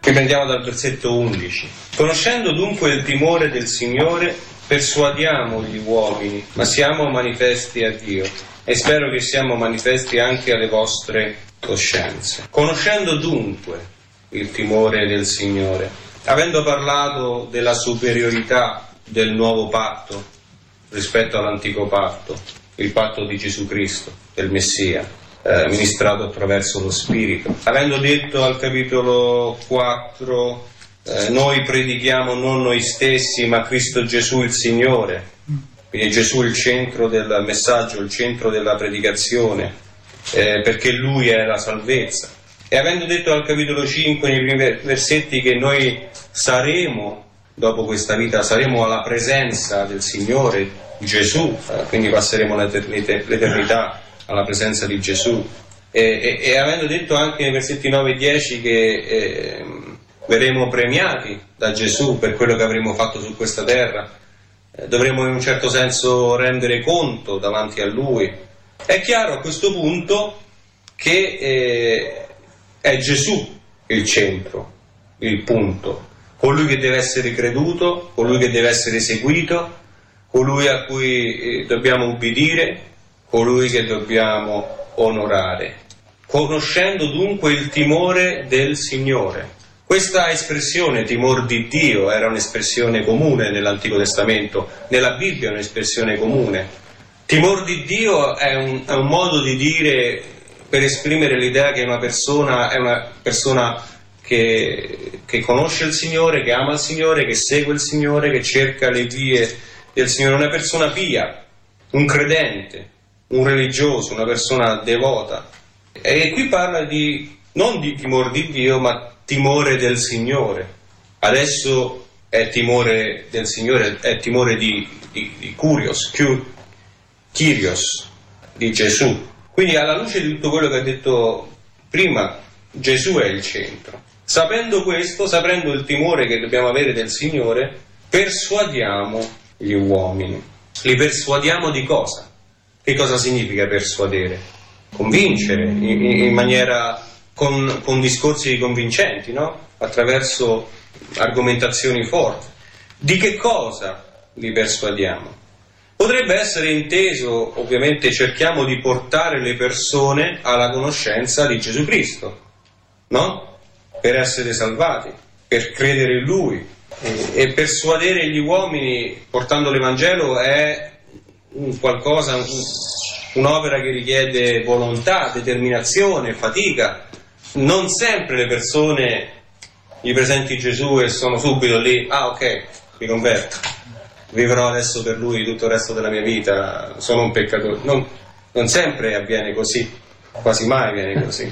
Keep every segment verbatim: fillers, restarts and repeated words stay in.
Riprendiamo dal versetto undici. Conoscendo dunque il timore del Signore, persuadiamo gli uomini, ma siamo manifesti a Dio, e spero che siamo manifesti anche alle vostre coscienze. Conoscendo dunque il timore del Signore, avendo parlato della superiorità del nuovo patto rispetto all'antico patto, il patto di Gesù Cristo, del Messia, Eh, ministrato attraverso lo Spirito. Avendo detto al capitolo quattro, eh, noi predichiamo non noi stessi, ma Cristo Gesù il Signore. Quindi Gesù il centro del messaggio, il centro della predicazione, eh, perché Lui è la salvezza. E avendo detto al capitolo cinque, nei primi versetti, che noi saremo, dopo questa vita, saremo alla presenza del Signore Gesù, eh, quindi passeremo l'eternità alla presenza di Gesù, e, e, e avendo detto anche nei versetti nove e dieci che eh, verremo premiati da Gesù per quello che avremo fatto su questa terra, eh, dovremo in un certo senso rendere conto davanti a Lui. È chiaro a questo punto che eh, è Gesù il centro, il punto, colui che deve essere creduto, colui che deve essere seguito, colui a cui eh, dobbiamo ubbidire, colui che dobbiamo onorare, conoscendo dunque il timore del Signore. Questa espressione, timor di Dio, era un'espressione comune nell'Antico Testamento, nella Bibbia è un'espressione comune. Timor di Dio è un, è un modo di dire per esprimere l'idea che una persona è una persona che, che conosce il Signore, che ama il Signore, che segue il Signore, che cerca le vie del Signore, una persona pia, un credente, un religioso, una persona devota. E qui parla di non di timore di Dio, ma timore del Signore. Adesso è timore del Signore, è timore di, di, di Kyrios, Kyrios, di Gesù. Quindi alla luce di tutto quello che ha detto prima, Gesù è il centro. Sapendo questo, sapendo il timore che dobbiamo avere del Signore, persuadiamo gli uomini. Li persuadiamo di cosa? Che cosa significa persuadere? Convincere in, in maniera con, con discorsi convincenti, no? Attraverso argomentazioni forti. Di che cosa li persuadiamo? Potrebbe essere inteso, ovviamente cerchiamo di portare le persone alla conoscenza di Gesù Cristo, no? Per essere salvati, per credere in Lui. E, e persuadere gli uomini portando l'Evangelo è un qualcosa, un, un'opera che richiede volontà, determinazione, fatica. Non sempre le persone gli presenti Gesù e sono subito lì, ah ok, mi converto, vivrò adesso per Lui tutto il resto della mia vita, sono un peccatore. Non, non sempre avviene così, quasi mai avviene così.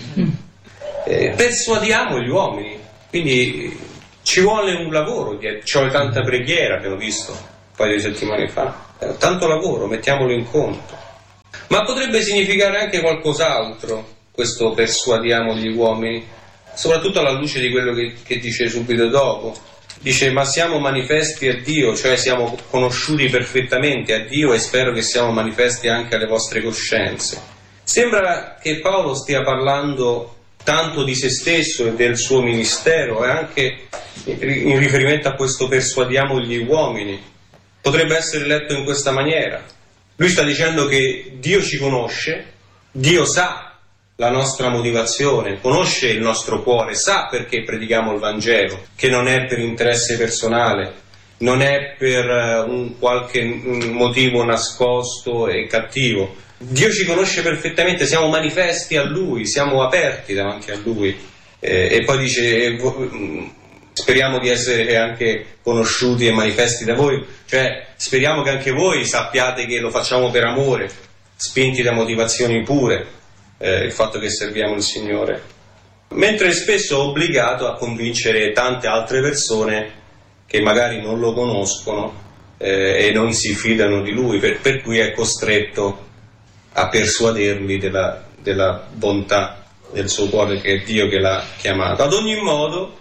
Eh, persuadiamo gli uomini, quindi ci vuole un lavoro, ci vuole tanta preghiera, abbiamo visto un paio di settimane fa. Tanto lavoro, mettiamolo in conto. Ma potrebbe significare anche qualcos'altro, questo persuadiamo gli uomini, soprattutto alla luce di quello che, che dice subito dopo. Dice, ma siamo manifesti a Dio, cioè siamo conosciuti perfettamente a Dio, e spero che siamo manifesti anche alle vostre coscienze. Sembra che Paolo stia parlando tanto di se stesso e del suo ministero, e anche in riferimento a questo persuadiamo gli uomini. Potrebbe essere letto in questa maniera. Lui sta dicendo che Dio ci conosce, Dio sa la nostra motivazione, conosce il nostro cuore, sa perché predichiamo il Vangelo, che non è per interesse personale, non è per un qualche motivo nascosto e cattivo. Dio ci conosce perfettamente, siamo manifesti a Lui, siamo aperti davanti a Lui. Eh, e poi dice, speriamo di essere anche conosciuti e manifesti da voi, cioè speriamo che anche voi sappiate che lo facciamo per amore, spinti da motivazioni pure, eh, il fatto che serviamo il Signore. Mentre spesso è obbligato a convincere tante altre persone che magari non lo conoscono eh, e non si fidano di Lui, per, per cui è costretto a persuaderli della, della bontà del suo cuore, che è Dio che l'ha chiamato. Ad ogni modo,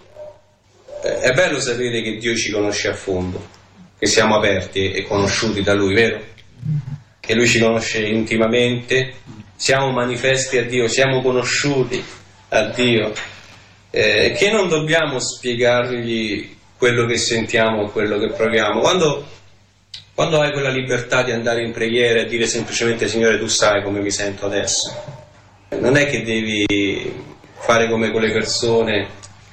è bello sapere che Dio ci conosce a fondo, che siamo aperti e conosciuti da Lui, vero? Che Lui ci conosce intimamente, siamo manifesti a Dio, siamo conosciuti a Dio. eh, che non dobbiamo spiegargli quello che sentiamo, quello che proviamo. Quando, quando hai quella libertà di andare in preghiera e dire semplicemente Signore tu sai come mi sento adesso, non è che devi fare come quelle persone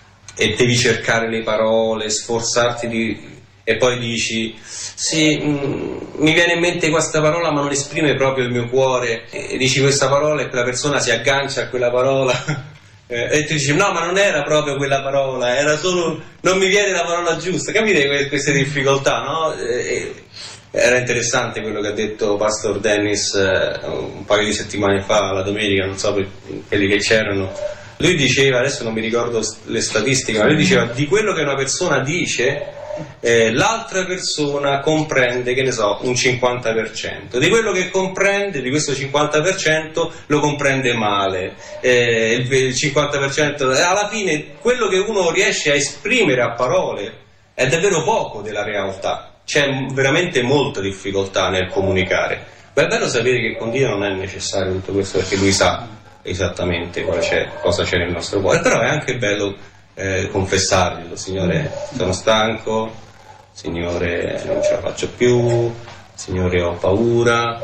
e devi cercare le parole, sforzarti di... e poi dici sì, mh, mi viene in mente questa parola ma non esprime proprio il mio cuore, e dici questa parola e quella persona si aggancia a quella parola e tu dici no ma non era proprio quella parola, era solo, non mi viene la parola giusta, capite queste difficoltà, no? E, era interessante quello che ha detto Pastor Dennis eh, un paio di settimane fa, la domenica, non so per quelli che c'erano. Lui diceva, adesso non mi ricordo le statistiche, ma lui diceva di quello che una persona dice eh, l'altra persona comprende, che ne so, un cinquanta per cento. Di quello che comprende, di questo cinquanta per cento lo comprende male, eh, il, il cinquanta per cento, alla fine quello che uno riesce a esprimere a parole è davvero poco della realtà. C'è veramente molta difficoltà nel comunicare. Ma è bello sapere che con Dio non è necessario tutto questo, perché Lui sa esattamente cosa c'è, cosa c'è nel nostro cuore. Però è anche bello eh, confessarglielo: Signore, sono stanco, Signore, non ce la faccio più, Signore, ho paura,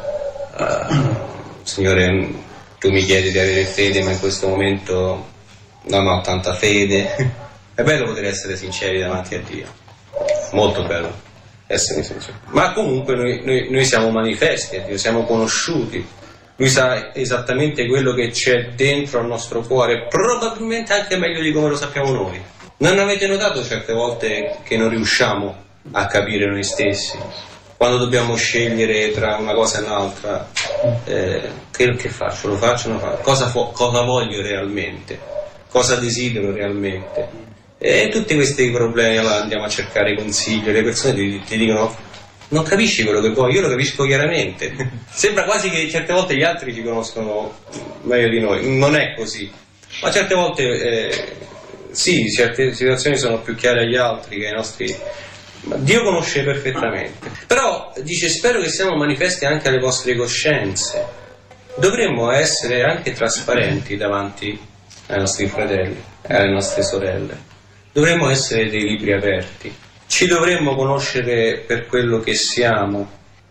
uh, Signore, tu mi chiedi di avere fede, ma in questo momento non ho tanta fede. È bello poter essere sinceri davanti a Dio, molto bello essere sinceri. Ma comunque noi, noi, noi siamo manifesti a Dio, siamo conosciuti. Lui sa esattamente quello che c'è dentro al nostro cuore, probabilmente anche meglio di come lo sappiamo noi. Non avete notato certe volte che non riusciamo a capire noi stessi? Quando dobbiamo scegliere tra una cosa e un'altra, eh, che, che faccio? Lo faccio? Non faccio? Cosa, fo- cosa voglio realmente? Cosa desidero realmente? E tutti questi problemi, allora andiamo a cercare consigli, le persone ti, ti dicono non capisci quello che vuoi, io lo capisco chiaramente. Sembra quasi che certe volte gli altri ci conoscono meglio di noi, non è così, ma certe volte eh, sì, certe situazioni sono più chiare agli altri che ai nostri, ma Dio conosce perfettamente. Però dice spero che siamo manifesti anche alle vostre coscienze. Dovremmo essere anche trasparenti davanti ai nostri fratelli e alle nostre sorelle. Dovremmo essere dei libri aperti, ci dovremmo conoscere per quello che siamo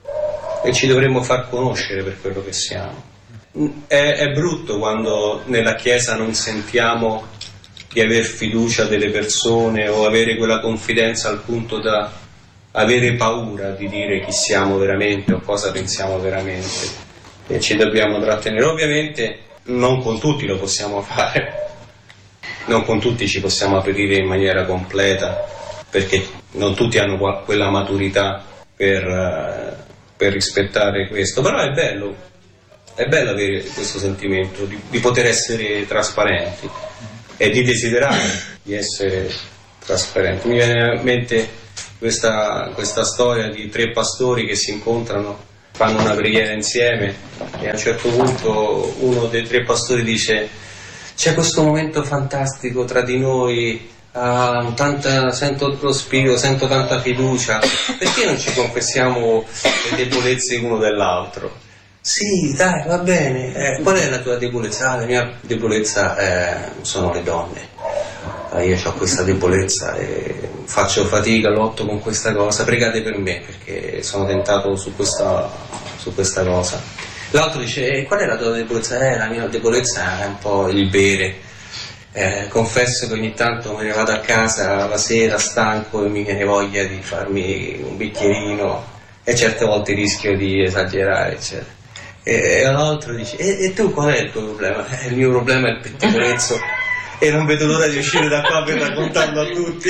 e ci dovremmo far conoscere per quello che siamo. È, è brutto quando nella Chiesa non sentiamo di aver fiducia delle persone o avere quella confidenza al punto da avere paura di dire chi siamo veramente o cosa pensiamo veramente, e ci dobbiamo trattenere. Ovviamente non con tutti lo possiamo fare. Non con tutti ci possiamo aprire in maniera completa, perché non tutti hanno quella maturità per, uh, per rispettare questo. Però è bello, è bello avere questo sentimento di, di poter essere trasparenti e di desiderare di essere trasparenti. Mi viene in mente questa, questa storia di tre pastori che si incontrano, fanno una preghiera insieme e a un certo punto uno dei tre pastori dice: c'è questo momento fantastico tra di noi, uh, tanta, sento lo spirito, sento tanta fiducia, perché non ci confessiamo le debolezze uno dell'altro? Sì, dai, va bene, eh, qual è la tua debolezza? Ah, la mia debolezza eh, sono le donne, ah, io ho questa debolezza e faccio fatica, lotto con questa cosa, pregate per me perché sono tentato su questa, su questa cosa. L'altro dice, eh, qual è la tua debolezza? Eh, la mia debolezza è un po' il bere. Eh, confesso che ogni tanto me ne vado a casa la sera stanco e mi viene voglia di farmi un bicchierino e certe volte rischio di esagerare, eccetera. E, e l'altro dice, e, e tu qual è il tuo problema? Eh, il mio problema è il pettegolezzo e non vedo l'ora di uscire da qua per raccontarlo a tutti.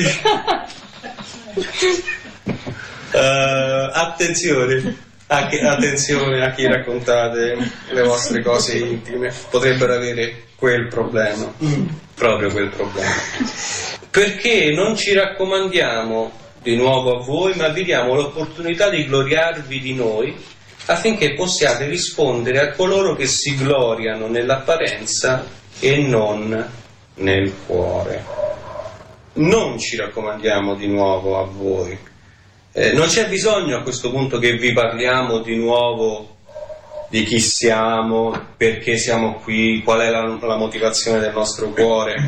uh, attenzione. A che, attenzione a chi raccontate le vostre cose intime, potrebbero avere quel problema, mm. proprio quel problema. Perché non ci raccomandiamo di nuovo a voi, ma vi diamo l'opportunità di gloriarvi di noi, affinché possiate rispondere a coloro che si gloriano nell'apparenza e non nel cuore. Non ci raccomandiamo di nuovo a voi. Eh, non c'è bisogno a questo punto che vi parliamo di nuovo di chi siamo, perché siamo qui, qual è la, la motivazione del nostro cuore.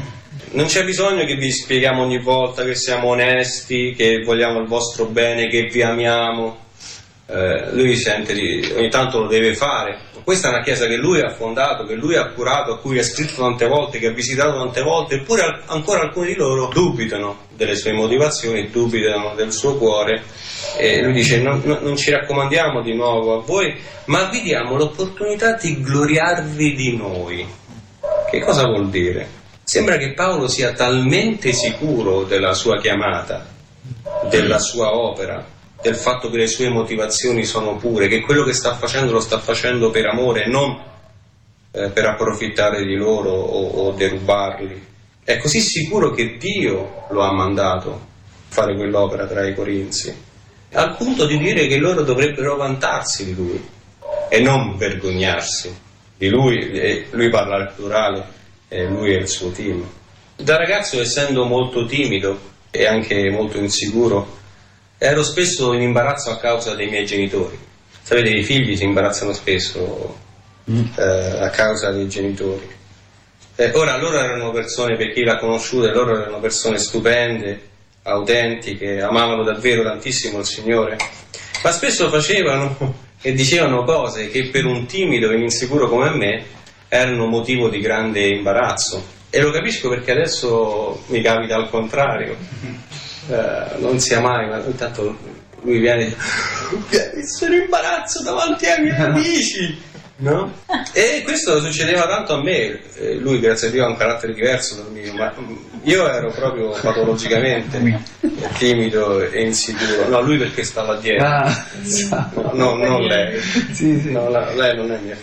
Non c'è bisogno che vi spieghiamo ogni volta che siamo onesti, che vogliamo il vostro bene, che vi amiamo. Eh, lui sente di, ogni tanto lo deve fare. Questa è una chiesa che lui ha fondato, che lui ha curato, a cui ha scritto tante volte, che ha visitato tante volte, eppure al, ancora alcuni di loro dubitano delle sue motivazioni, dubitano del suo cuore, e lui dice non, non, non ci raccomandiamo di nuovo a voi, ma vi diamo l'opportunità di gloriarvi di noi. Che cosa vuol dire? Sembra che Paolo sia talmente sicuro della sua chiamata, della sua opera, del fatto che le sue motivazioni sono pure, che quello che sta facendo lo sta facendo per amore, non eh, per approfittare di loro o, o derubarli. È così sicuro che Dio lo ha mandato a fare quell'opera tra i Corinzi, al punto di dire che loro dovrebbero vantarsi di lui e non vergognarsi di lui. E lui parla al plurale, e lui e il suo team. Da ragazzo, essendo molto timido e anche molto insicuro, ero spesso in imbarazzo a causa dei miei genitori. Sapete, i figli si imbarazzano spesso mm. eh, a causa dei genitori. Eh, ora, loro erano persone, per chi l'ha conosciuta, loro erano persone stupende, autentiche, amavano davvero tantissimo il Signore, ma spesso facevano e dicevano cose che per un timido e insicuro come me erano motivo di grande imbarazzo. E lo capisco, perché adesso mi capita al contrario. Uh, non sia mai, ma intanto lui viene e sono in imbarazzo davanti ai miei amici, no? E questo succedeva tanto a me. Eh, lui, grazie a Dio, ha un carattere diverso dal mio, ma io ero proprio patologicamente timido e insicuro. No, lui perché stava dietro. Ah, no, no, non lei. Sì, sì. No, la, lei non è mia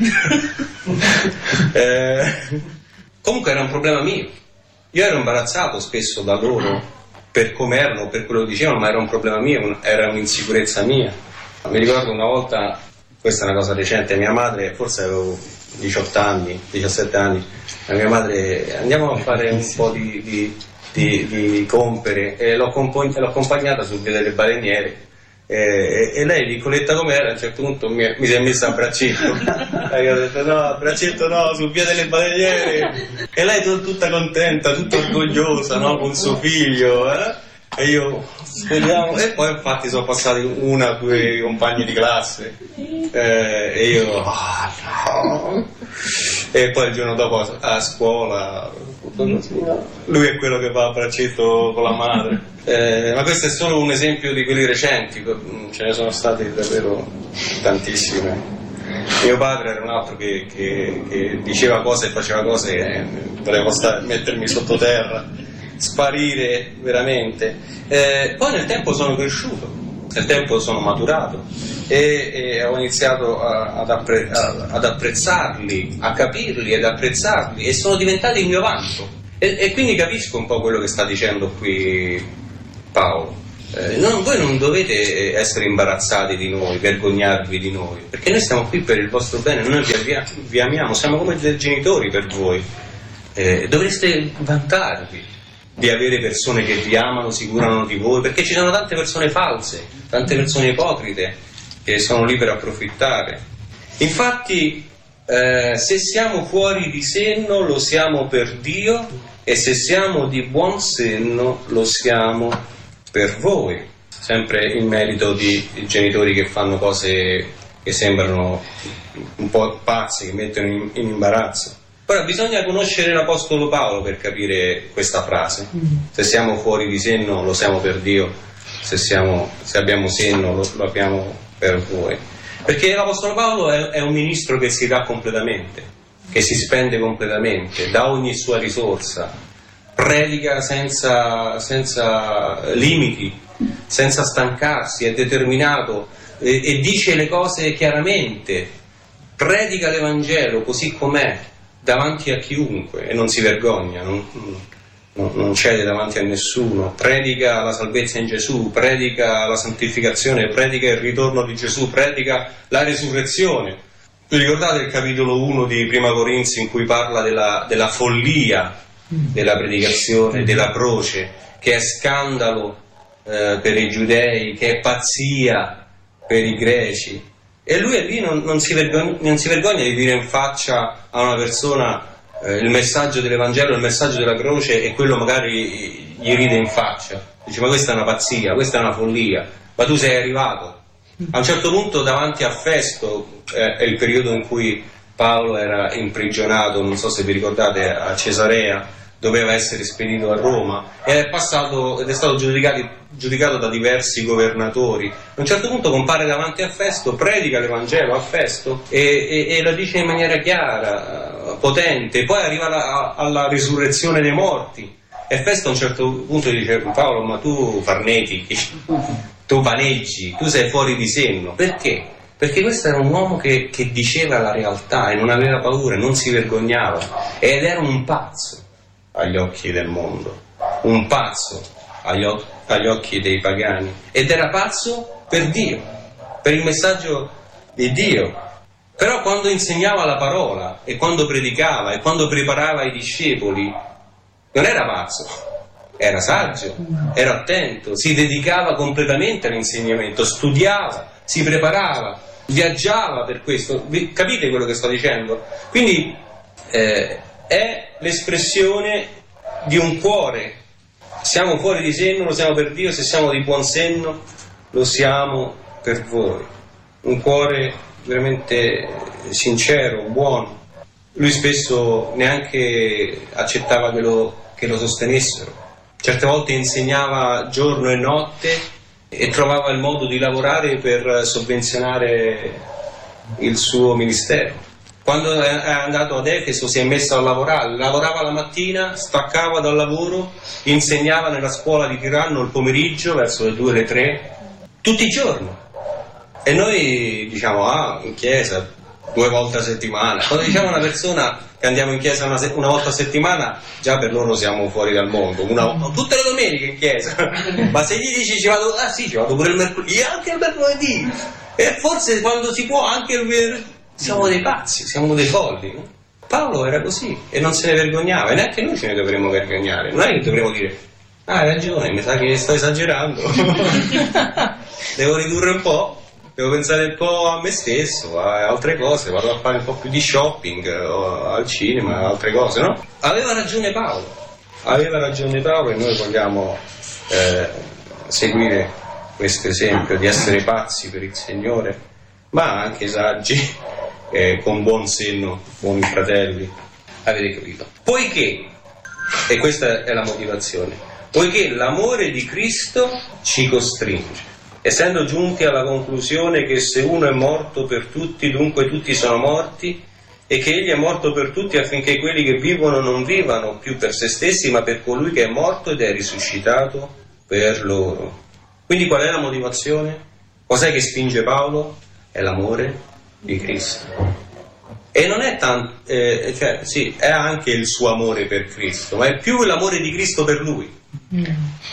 figlia. eh, comunque era un problema mio. Io ero imbarazzato spesso da loro per come erano, per quello che dicevano, ma era un problema mio, era un'insicurezza mia. Mi ricordo una volta, questa è una cosa recente, mia madre, forse avevo diciotto anni, diciassette anni, la mia madre, andiamo a fare un po' di, di, di, di compere, e l'ho, compagn- l'ho accompagnata sul Via delle Baleniere, e, e lei, piccoletta com'era, a un certo punto mi, mi si è messa a braccetto, e io ho detto no, a braccetto no, sul Via delle Baleniere, e lei tut- tutta contenta, tutta orgogliosa, no, con suo figlio, eh? E io speriamo, e poi infatti sono passati una o due compagni di classe, eh, e io oh, no. E poi il giorno dopo a, a scuola lui è quello che va a braccetto con la madre. Eh, ma questo è solo un esempio di quelli recenti, ce ne sono stati davvero tantissime. Mio padre era un altro che, che, che diceva cose e faceva cose e volevo stare, mettermi sottoterra, sparire veramente. Eh, poi nel tempo sono cresciuto, nel tempo sono maturato e, e ho iniziato a, ad, appre, a, ad apprezzarli, a capirli ed apprezzarli, e sono diventati il mio vanto. E, e quindi capisco un po' quello che sta dicendo qui Paolo. Eh, non, voi non dovete essere imbarazzati di noi, vergognarvi di noi, perché noi stiamo qui per il vostro bene, noi vi, avvia, vi amiamo, siamo come dei genitori per voi. Eh, dovreste vantarvi di avere persone che vi amano, si curano di voi, perché ci sono tante persone false, tante persone ipocrite che sono lì per approfittare. Infatti, eh, se siamo fuori di senno lo siamo per Dio, e se siamo di buon senno lo siamo per voi. Sempre in merito di, di genitori che fanno cose che sembrano un po' pazze, che mettono in, in imbarazzo. Ora, bisogna conoscere l'Apostolo Paolo per capire questa frase. Se siamo fuori di senno lo siamo per Dio, se, siamo, se abbiamo senno lo, lo abbiamo per voi. Perché l'Apostolo Paolo è, è un ministro che si dà completamente, che si spende completamente, dà ogni sua risorsa, predica senza, senza limiti, senza stancarsi, è determinato e, e dice le cose chiaramente, predica l'Evangelo così com'è, davanti a chiunque, e non si vergogna, non, non, non cede davanti a nessuno, predica la salvezza in Gesù, predica la santificazione, predica il ritorno di Gesù, predica la risurrezione. Vi ricordate il capitolo uno di Prima Corinzi in cui parla della, della follia della predicazione, della croce, che è scandalo eh, per i giudei, che è pazzia per i greci? E lui lì non, non, si vergogna, non si vergogna di dire in faccia a una persona eh, il messaggio dell'Evangelo, il messaggio della croce, e quello magari gli ride in faccia, dice: ma questa è una pazzia, questa è una follia, ma tu sei arrivato. A un certo punto davanti a Festo, eh, è il periodo in cui Paolo era imprigionato, non so se vi ricordate, a Cesarea, doveva essere spedito a Roma, ed è passato ed è stato giudicato, giudicato da diversi governatori. A un certo punto compare davanti a Festo, predica l'Evangelo a Festo e, e, e lo dice in maniera chiara, potente, poi arriva la, alla risurrezione dei morti, e Festo a un certo punto dice: Paolo, ma tu farnetichi, tu vaneggi, tu sei fuori di senno. Perché? Perché questo era un uomo che, che diceva la realtà e non aveva paura, non si vergognava, ed era un pazzo agli occhi del mondo, un pazzo agli, o- agli occhi dei pagani, ed era pazzo per Dio, per il messaggio di Dio. Però quando insegnava la parola e quando predicava e quando preparava i discepoli, non era pazzo, era saggio, era attento, si dedicava completamente all'insegnamento, studiava, si preparava, viaggiava per questo. Capite quello che sto dicendo? Quindi eh, è l'espressione di un cuore. Siamo fuori di senno, lo siamo per Dio; se siamo di buon senno, lo siamo per voi. Un cuore veramente sincero, buono. Lui spesso neanche accettava che lo, che lo sostenessero. Certe volte insegnava giorno e notte e trovava il modo di lavorare per sovvenzionare il suo ministero. Quando è andato ad Efeso si è messo a lavorare, lavorava la mattina, staccava dal lavoro, insegnava nella scuola di Tiranno il pomeriggio verso le due, le tre, tutti i giorni. E noi diciamo: ah, in chiesa due volte a settimana. Quando diciamo a una persona che andiamo in chiesa una, se- una volta a settimana, già per loro siamo fuori dal mondo. Una, tutte le domeniche in chiesa. Ma se gli dici: ci vado, ah sì, ci vado pure il mercoledì, anche il mercoledì, e forse quando si può anche il venerdì. Siamo dei pazzi, siamo dei folli, no? Paolo era così e non se ne vergognava, e neanche noi ce ne dovremmo vergognare. Non è che dovremmo dire: ah, hai ragione, mi sa che sto esagerando, devo ridurre un po', devo pensare un po' a me stesso, a altre cose, vado a fare un po' più di shopping, o al cinema, altre cose, no? Aveva ragione Paolo, aveva ragione Paolo e noi vogliamo eh, seguire questo esempio di essere pazzi per il Signore, ma anche saggi, eh, con buon senno, buoni fratelli. Avete capito? Poiché, e questa è la motivazione, poiché l'amore di Cristo ci costringe, essendo giunti alla conclusione che se uno è morto per tutti, dunque tutti sono morti, e che egli è morto per tutti affinché quelli che vivono non vivano più per se stessi, ma per colui che è morto ed è risuscitato per loro. Quindi qual è la motivazione? Cos'è che spinge Paolo? È l'amore di Cristo. E non è tanto, eh, cioè, sì, è anche il suo amore per Cristo, ma è più l'amore di Cristo per lui. Mm.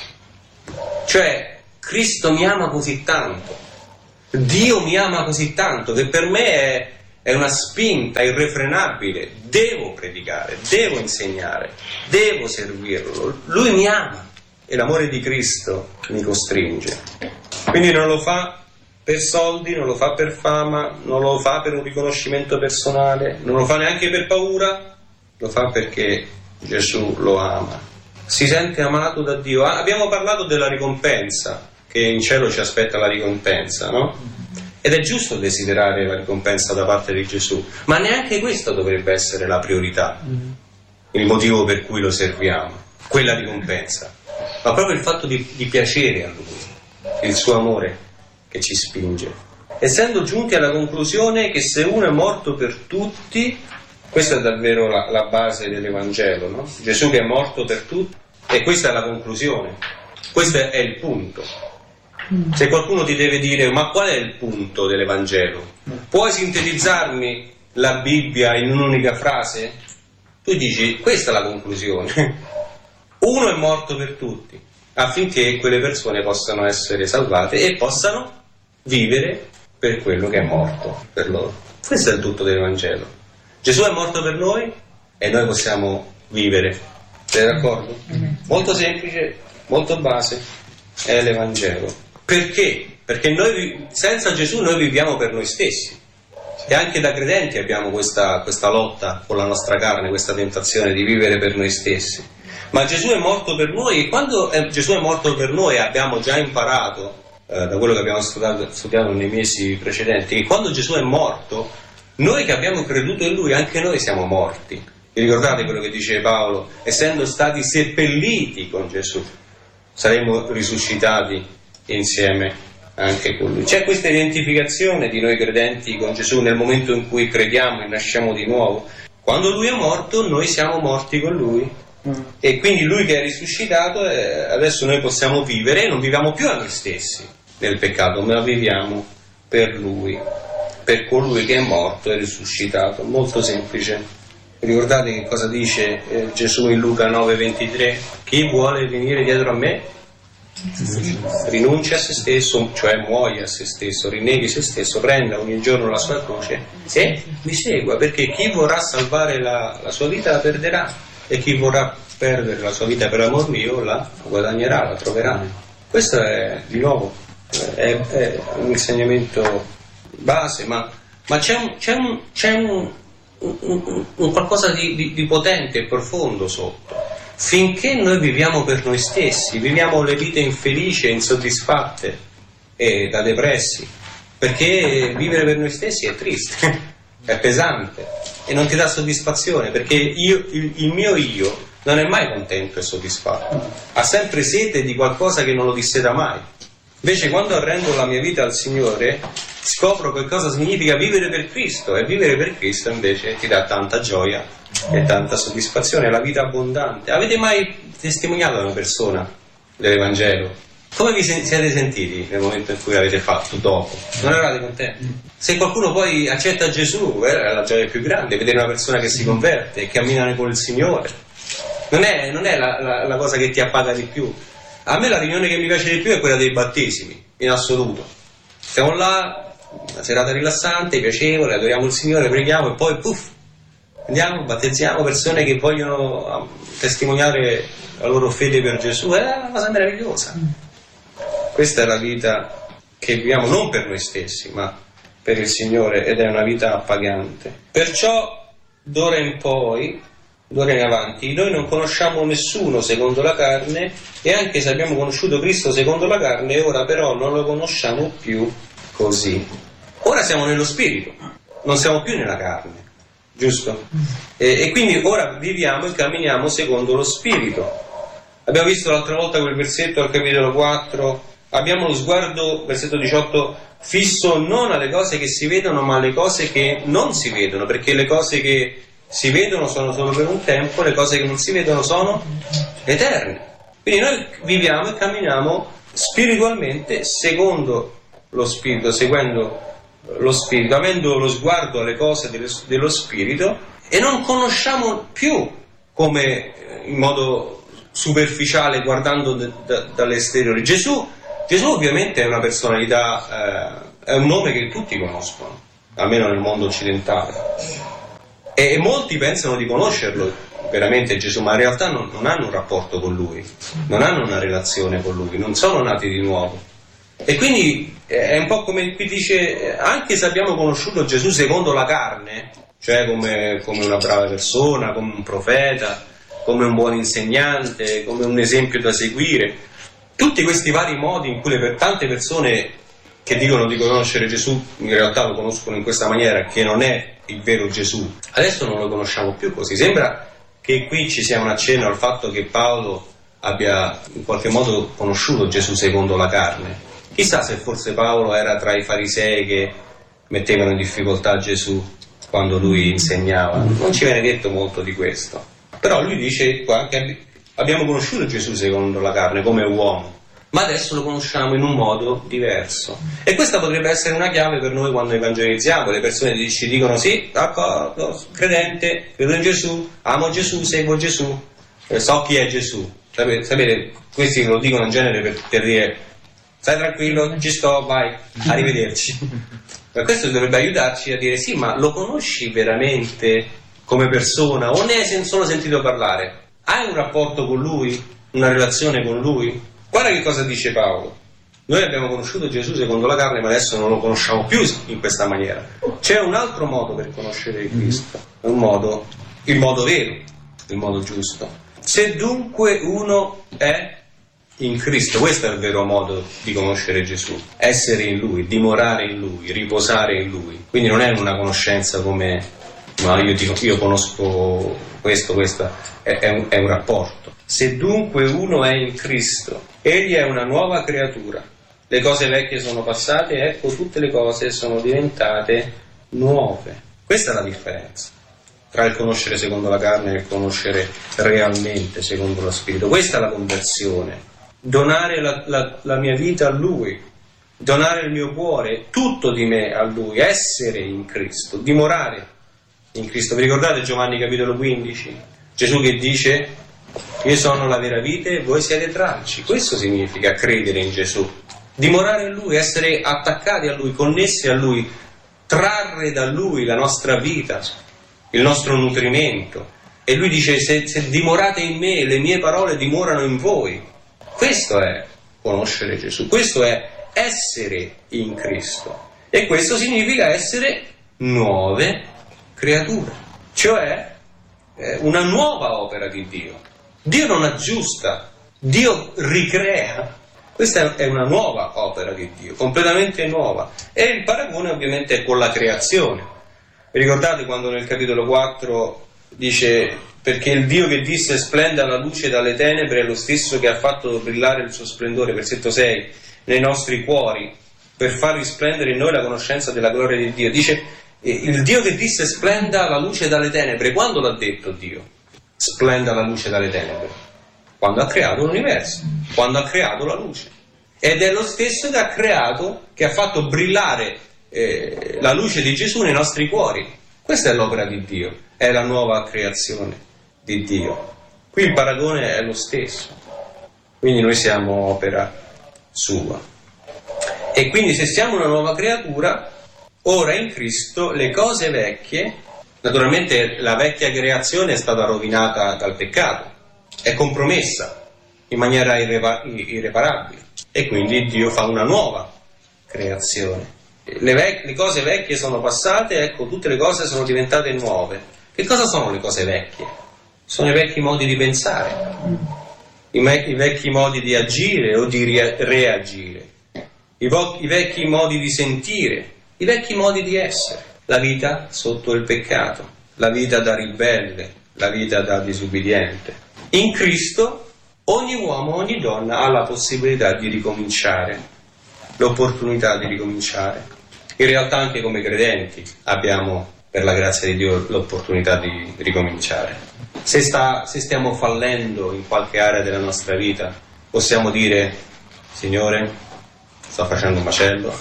Cioè, Cristo mi ama così tanto, Dio mi ama così tanto, che per me è, è una spinta irrefrenabile. Devo predicare, devo insegnare, devo servirlo. Lui mi ama e l'amore di Cristo mi costringe. Quindi non lo fa per soldi, non lo fa per fama, non lo fa per un riconoscimento personale, non lo fa neanche per paura, lo fa perché Gesù lo ama. Si sente amato da Dio. Ah, abbiamo parlato della ricompensa, che in cielo ci aspetta la ricompensa, no? Ed è giusto desiderare la ricompensa da parte di Gesù, ma neanche questo dovrebbe essere la priorità, il motivo per cui lo serviamo, quella ricompensa, ma proprio il fatto di, di piacere a Lui, il suo amore che ci spinge, essendo giunti alla conclusione che se uno è morto per tutti, questa è davvero la, la base dell'Evangelo, no? Gesù che è morto per tutti, e questa è la conclusione, questo è il punto. Se qualcuno ti deve dire: ma qual è il punto dell'Evangelo? Puoi sintetizzarmi la Bibbia in un'unica frase? Tu dici: questa è la conclusione. Uno è morto per tutti, affinché quelle persone possano essere salvate e possano vivere per quello che è morto per loro. Questo è il tutto dell'Evangelo. Gesù è morto per noi e noi possiamo vivere. Siete d'accordo? Molto semplice, molto base, è l'Evangelo. Perché? Perché noi senza Gesù noi viviamo per noi stessi. E anche da credenti abbiamo questa, questa lotta con la nostra carne, questa tentazione di vivere per noi stessi. Ma Gesù è morto per noi, e quando è, Gesù è morto per noi abbiamo già imparato, eh, da quello che abbiamo studiato, studiato nei mesi precedenti, che quando Gesù è morto, noi che abbiamo creduto in Lui, anche noi siamo morti. Vi ricordate quello che dice Paolo? Essendo stati seppelliti con Gesù, saremo risuscitati insieme anche con Lui. C'è questa identificazione di noi credenti con Gesù nel momento in cui crediamo e nasciamo di nuovo. Quando Lui è morto, noi siamo morti con Lui. Mm. E quindi Lui che è risuscitato, eh, adesso noi possiamo vivere, e non viviamo più a noi stessi nel peccato, ma viviamo per Lui, per colui che è morto e risuscitato. Molto semplice. Ricordate che cosa dice eh, Gesù in Luca nove ventitré? Chi vuole venire dietro a me rinuncia a se stesso, cioè muoia a se stesso, rinneghi se stesso, prenda ogni giorno la sua croce e mi segua, perché chi vorrà salvare la, la sua vita la perderà, e chi vorrà perdere la sua vita per amor mio la guadagnerà, la troverà. Questo è, di nuovo, è, è un insegnamento base, ma, ma c'è un, c'è un, c'è un Un, un, un qualcosa di, di, di potente e profondo sotto. Finché noi viviamo per noi stessi, viviamo le vite infelici e insoddisfatte e da depressi, perché vivere per noi stessi è triste, è pesante e non ti dà soddisfazione, perché io, il, il mio io non è mai contento e soddisfatto, ha sempre sete di qualcosa che non lo disseta mai. Invece quando arrendo la mia vita al Signore scopro che cosa significa vivere per Cristo, e vivere per Cristo invece ti dà tanta gioia e tanta soddisfazione, la vita abbondante. Avete mai testimoniato a una persona dell'Evangelo? Come vi siete sentiti nel momento in cui l'avete fatto dopo? Non eravate contenti? Se qualcuno poi accetta Gesù, è la gioia più grande, vedere una persona che si converte e cammina con il Signore. Non è, non è la, la, la cosa che ti appaga di più. A me la riunione che mi piace di più è quella dei battesimi, in assoluto. Siamo là, una serata rilassante, piacevole, adoriamo il Signore, preghiamo e poi puff, andiamo, battezziamo persone che vogliono testimoniare la loro fede per Gesù. È una cosa meravigliosa. Questa è la vita che viviamo non per noi stessi, ma per il Signore, ed è una vita appagante. Perciò d'ora in poi, d'ora in avanti, noi non conosciamo nessuno secondo la carne, e anche se abbiamo conosciuto Cristo secondo la carne, ora però non lo conosciamo più così. Ora siamo nello Spirito, non siamo più nella carne, giusto? E, e quindi ora viviamo e camminiamo secondo lo Spirito. Abbiamo visto l'altra volta quel versetto al capitolo quattro, abbiamo lo sguardo, versetto diciotto, fisso non alle cose che si vedono, ma alle cose che non si vedono, perché le cose che si vedono sono solo per un tempo, le cose che non si vedono sono eterne. Quindi noi viviamo e camminiamo spiritualmente secondo lo Spirito, seguendo lo Spirito, avendo lo sguardo alle cose dello Spirito, e non conosciamo più come in modo superficiale, guardando d- d- dall'esteriore. Gesù, Gesù ovviamente è una personalità, eh, è un nome che tutti conoscono, almeno nel mondo occidentale. E molti pensano di conoscerlo veramente Gesù, ma in realtà non, non hanno un rapporto con Lui, non hanno una relazione con Lui, non sono nati di nuovo. E quindi è un po' come qui dice, anche se abbiamo conosciuto Gesù secondo la carne, cioè come, come una brava persona, come un profeta, come un buon insegnante, come un esempio da seguire, tutti questi vari modi in cui le, per tante persone che dicono di conoscere Gesù in realtà lo conoscono in questa maniera, che non è il vero Gesù, adesso non lo conosciamo più così. Sembra che qui ci sia un accenno al fatto che Paolo abbia in qualche modo conosciuto Gesù secondo la carne. Chissà se forse Paolo era tra i farisei che mettevano in difficoltà Gesù quando lui insegnava. Non ci viene detto molto di questo, però lui dice qua che abbiamo conosciuto Gesù secondo la carne come uomo, ma adesso lo conosciamo in un modo diverso. E questa potrebbe essere una chiave per noi quando evangelizziamo. Le persone ci dicono sì, d'accordo, credente, credo in Gesù, amo Gesù, seguo Gesù, so chi è Gesù. Sapete, sapete questi lo dicono in genere per, per dire stai tranquillo, ci sto, vai, arrivederci. Per questo dovrebbe aiutarci a dire sì, ma lo conosci veramente come persona o ne hai solo sentito parlare? Hai un rapporto con lui? Una relazione con lui? Guarda che cosa dice Paolo. Noi abbiamo conosciuto Gesù secondo la carne, ma adesso non lo conosciamo più in questa maniera. C'è un altro modo per conoscere Cristo, un modo, il modo vero, il modo giusto. Se dunque uno è in Cristo, questo è il vero modo di conoscere Gesù, essere in Lui, dimorare in Lui, riposare in Lui. Quindi non è una conoscenza come, ma io, dico, io conosco questo, questo, è, è, un, è un rapporto. Se dunque uno è in Cristo, egli è una nuova creatura. Le cose vecchie sono passate, ecco tutte le cose sono diventate nuove. Questa è la differenza tra il conoscere secondo la carne e il conoscere realmente secondo lo Spirito. Questa è la conversione. Donare la, la, la mia vita a Lui, donare il mio cuore, tutto di me a Lui, essere in Cristo, dimorare in Cristo. Vi ricordate Giovanni capitolo quindici? Gesù che dice: io sono la vera vite e voi siete tralci. Questo significa credere in Gesù, dimorare in Lui, essere attaccati a Lui, connessi a Lui, trarre da Lui la nostra vita, il nostro nutrimento. E Lui dice: se, se dimorate in me, le mie parole dimorano in voi. Questo è conoscere Gesù, questo è essere in Cristo. E questo significa essere nuove creature, cioè eh, una nuova opera di Dio. Dio non aggiusta, Dio ricrea. Questa è una nuova opera di Dio, completamente nuova. E il paragone ovviamente è con la creazione. Vi ricordate quando nel capitolo quattro dice: perché il Dio che disse splenda la luce dalle tenebre è lo stesso che ha fatto brillare il suo splendore, versetto sei, nei nostri cuori, per far risplendere in noi la conoscenza della gloria di Dio. Dice, il Dio che disse splenda la luce dalle tenebre, quando l'ha detto Dio? Splenda la luce dalle tenebre? Quando ha creato l'universo, quando ha creato la luce. Ed è lo stesso che ha creato, che ha fatto brillare eh, la luce di Gesù nei nostri cuori. Questa è l'opera di Dio, è la nuova creazione di Dio. Qui il paragone è lo stesso, quindi noi siamo opera sua. E quindi se siamo una nuova creatura, ora in Cristo le cose vecchie, naturalmente la vecchia creazione è stata rovinata dal peccato, è compromessa in maniera irrepa- irreparabile, e quindi Dio fa una nuova creazione. Le, vec- le cose vecchie sono passate, ecco tutte le cose sono diventate nuove. Che cosa sono le cose vecchie? Sono i vecchi modi di pensare, i, me- i vecchi modi di agire o di rea- reagire, I, vo- i vecchi modi di sentire, i vecchi modi di essere, la vita sotto il peccato, la vita da ribelle, la vita da disubbidiente. In Cristo ogni uomo, ogni donna ha la possibilità di ricominciare, l'opportunità di ricominciare. In realtà anche come credenti abbiamo, per la grazia di Dio, l'opportunità di ricominciare. Se, sta, se stiamo fallendo in qualche area della nostra vita, possiamo dire: Signore, sto facendo un macello,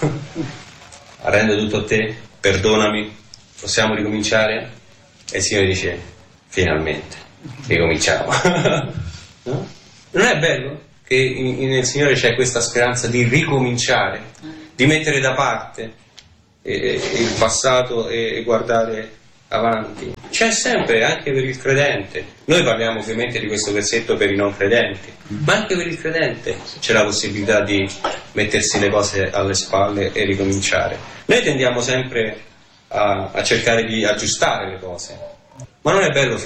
arrendo tutto a te, perdonami, possiamo ricominciare? E il Signore dice: finalmente, ricominciamo. No? Non è bello che in, in, nel Signore c'è questa speranza di ricominciare, di mettere da parte eh, il passato e, e guardare avanti? C'è sempre, anche per il credente. Noi parliamo ovviamente di questo versetto per i non credenti, ma anche per il credente c'è la possibilità di mettersi le cose alle spalle e ricominciare. Noi tendiamo sempre a, a cercare di aggiustare le cose, ma non è bello